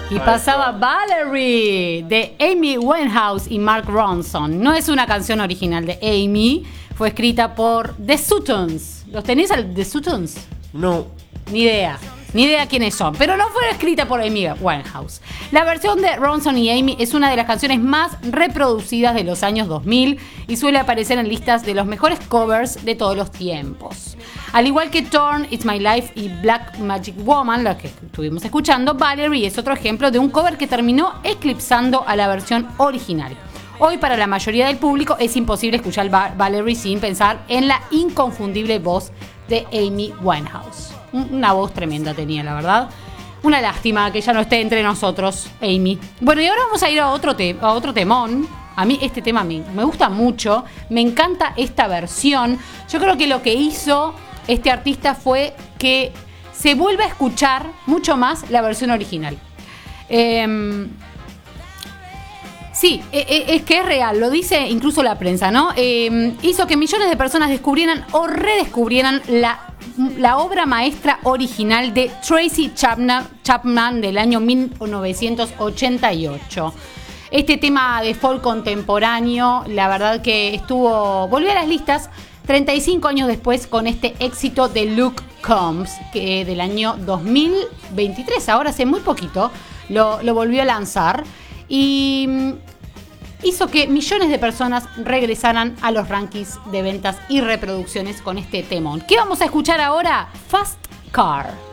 Y pasaba Valerie de Amy Winehouse y Mark Ronson. No es una canción original de Amy, fue escrita por The Sutons. ¿Los tenés al The Sutons? No. Ni idea quiénes son, pero no fue escrita por Amy Winehouse. La versión de Ronson y Amy es una de las canciones más reproducidas de los años 2000 y suele aparecer en listas de los mejores covers de todos los tiempos. Al igual que Torn, It's My Life y Black Magic Woman, la que estuvimos escuchando, Valerie es otro ejemplo de un cover que terminó eclipsando a la versión original. Hoy para la mayoría del público es imposible escuchar Valerie sin pensar en la inconfundible voz de Amy Winehouse. Una voz tremenda tenía, la verdad. Una lástima que ya no esté entre nosotros, Amy. Bueno, y ahora vamos a ir a otro temón. A mí este tema me gusta mucho. Me encanta esta versión. Yo creo que lo que hizo este artista fue que se vuelva a escuchar mucho más la versión original. Sí, es que es real, lo dice incluso la prensa, ¿no? Hizo que millones de personas descubrieran o redescubrieran la obra maestra original de Tracy Chapman del año 1988. Este tema de folk contemporáneo, la verdad que volvió a las listas 35 años después con este éxito de Luke Combs, que del año 2023, ahora hace muy poquito, lo volvió a lanzar. Y hizo que millones de personas regresaran a los rankings de ventas y reproducciones con este temón. ¿Qué vamos a escuchar ahora? Fast Car.